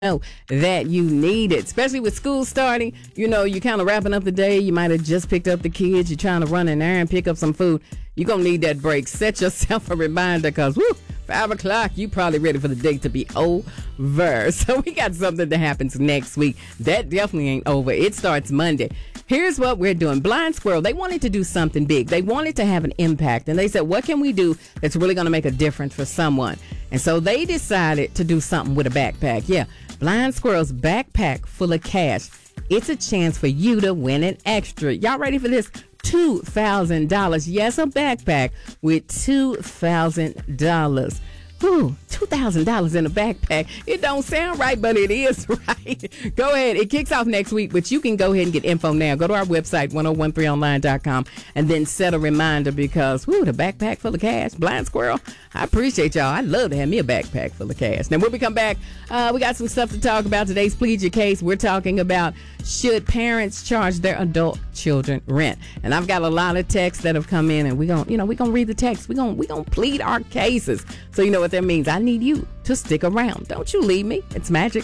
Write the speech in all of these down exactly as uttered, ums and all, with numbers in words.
know that you need it, especially with school starting. You know, you're kind of wrapping up the day. You might have just picked up the kids. You're trying to run in there and pick up some food. You're going to need that break. Set yourself a reminder because, whoo, five o'clock, you probably ready for the day to be over. So we got something that happens next week. That definitely ain't over. It starts Monday. Here's what we're doing. Blind Squirrel, they wanted to do something big. They wanted to have an impact. And they said, what can we do that's really going to make a difference for someone? And so they decided to do something with a backpack. Yeah, Blind Squirrel's backpack full of cash. It's a chance for you to win an extra. Y'all ready for this? two thousand dollars. Yes, a backpack with two thousand dollars. Ooh, two thousand dollars in a backpack. It don't sound right, but it is right. Go ahead. It kicks off next week, but you can go ahead and get info now. Go to our website, ten thirteen online dot com, and then set a reminder because, whoo, the backpack full of cash. Blind Squirrel, I appreciate y'all. I'd love to have me a backpack full of cash. Now, when we come back, uh, we got some stuff to talk about. Today's Plead Your Case. We're talking about should parents charge their adult children rent? And I've got a lot of texts that have come in, and we're going to, you know, we're going to read the text. We're going we gonna plead our cases. So you know what that means. I need you to stick around. Don't you leave me. It's Magic.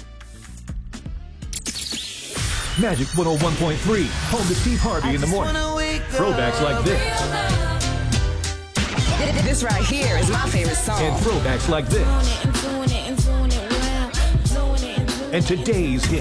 Magic one oh one point three, home to Steve Harvey in the morning. Throwbacks like this. This right here is my favorite song. And throwbacks like this. And today's hit.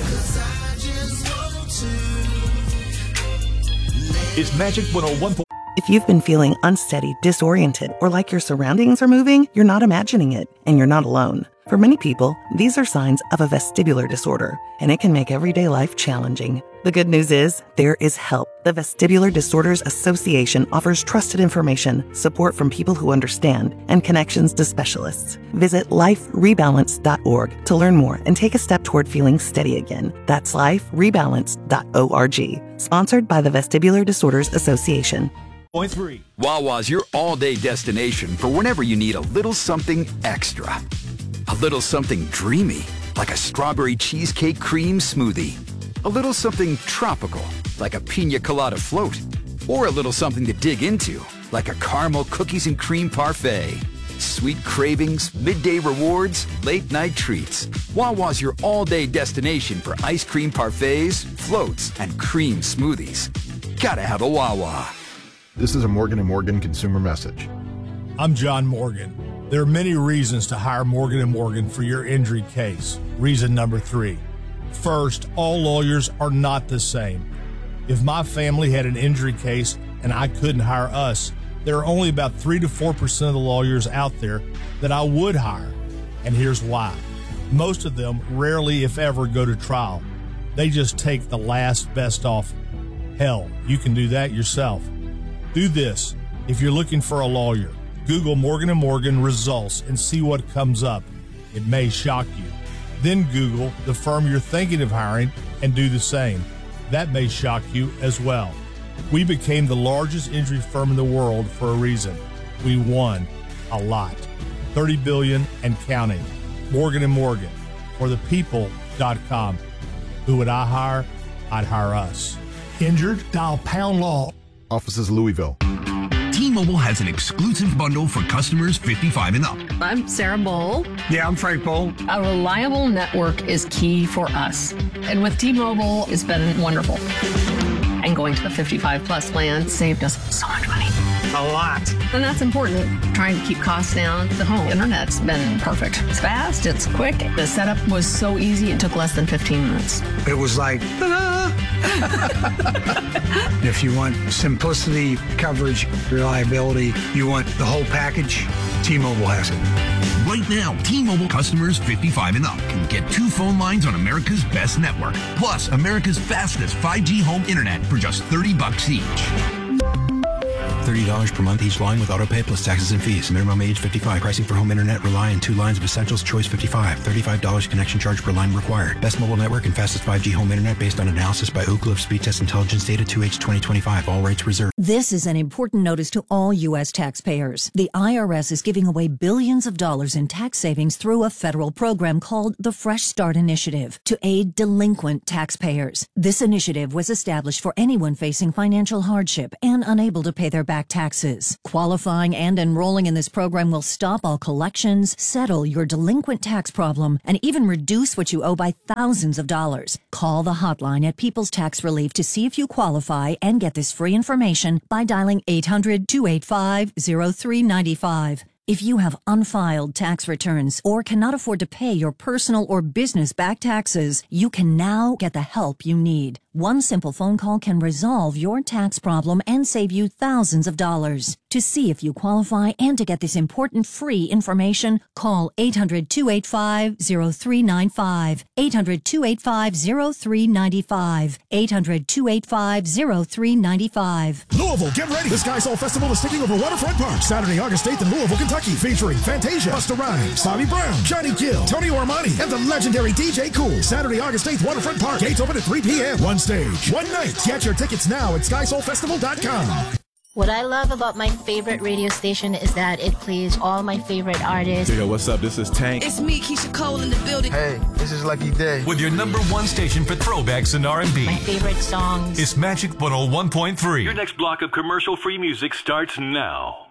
It's Magic one oh one point three. If you've been feeling unsteady, disoriented, or like your surroundings are moving, you're not imagining it, and you're not alone. For many people, these are signs of a vestibular disorder, and it can make everyday life challenging. The good news is, there is help. The Vestibular Disorders Association offers trusted information, support from people who understand, and connections to specialists. Visit life rebalance dot org to learn more and take a step toward feeling steady again. That's life rebalance dot org. Sponsored by the Vestibular Disorders Association. Point three. Wawa's your all-day destination for whenever you need a little something extra. A little something dreamy, like a strawberry cheesecake cream smoothie. A little something tropical, like a pina colada float. Or a little something to dig into, like a caramel cookies and cream parfait. Sweet cravings, midday rewards, late-night treats. Wawa's your all-day destination for ice cream parfaits, floats, and cream smoothies. Gotta have a Wawa. This is a Morgan and Morgan consumer message. I'm John Morgan. There are many reasons to hire Morgan and Morgan for your injury case. Reason number three. First, all lawyers are not the same. If my family had an injury case and I couldn't hire us, there are only about three to four percent of the lawyers out there that I would hire. And here's why. Most of them rarely, if ever, go to trial. They just take the last best offer. Hell, you can do that yourself. Do this. If you're looking for a lawyer, Google Morgan and Morgan results and see what comes up. It may shock you. Then Google the firm you're thinking of hiring and do the same. That may shock you as well. We became the largest injury firm in the world for a reason. We won a lot. thirty billion dollars and counting. Morgan and Morgan. For the people dot com. Who would I hire? I'd hire us. Injured? Dial Pound Law. Offices Louisville. T-Mobile has an exclusive bundle for customers fifty-five and up. I'm Sarah Bowl. Yeah, I'm Frank Bowl. A reliable network is key for us. And with T-Mobile, it's been wonderful. And going to the fifty-five plus plan saved us so much money. A lot. And that's important. Trying to keep costs down. The home internet's been perfect. It's fast, it's quick. The setup was so easy, it took less than fifteen minutes. It was like, ta-da! If you want simplicity, coverage, reliability, you want the whole package, T-Mobile has it. Right now, T-Mobile customers fifty-five and up can get two phone lines on America's best network, plus America's fastest five G home internet for just thirty bucks each. thirty dollars per month each line with autopay plus taxes and fees. Minimum age fifty-five. Pricing for home internet rely on two lines of Essentials Choice fifty-five. thirty-five dollars connection charge per line required. Best mobile network and fastest five G home internet based on analysis by Oak Cliff Speed Test Intelligence Data two H twenty twenty-five. All rates reserved. This is an important notice to all U S taxpayers. The I R S is giving away billions of dollars in tax savings through a federal program called the Fresh Start Initiative to aid delinquent taxpayers. This initiative was established for anyone facing financial hardship and unable to pay their back back taxes. Qualifying and enrolling in this program will stop all collections, settle your delinquent tax problem, and even reduce what you owe by thousands of dollars. Call the hotline at People's Tax Relief to see if you qualify and get this free information by dialing eight hundred, two eight five, zero three nine five. If you have unfiled tax returns or cannot afford to pay your personal or business back taxes, you can now get the help you need. One simple phone call can resolve your tax problem and save you thousands of dollars. To see if you qualify and to get this important free information, call eight hundred, two eight five, zero three nine five. eight hundred, two eight five, zero three nine five. eight hundred, two eight five, zero three nine five. Louisville, get ready. The Sky Soul Festival is taking over Waterfront Park Saturday, August eighth in Louisville, Kentucky, featuring Fantasia, Busta Rhymes, Bobby Brown, Johnny Gill, Tony Armani, and the legendary D J Cool. Saturday, August eighth, Waterfront Park. Gates open at three p.m. One stage, one night. Get your tickets now at sky soul festival dot com. What I love about my favorite radio station is that it plays all my favorite artists. Yo, what's up? This is Tank. It's me, Keisha Cole, in the building. Hey, this is Lucky Day. With your number one station for throwbacks and R and B. My favorite songs. It's Magic one oh one point three. Your next block of commercial-free music starts now.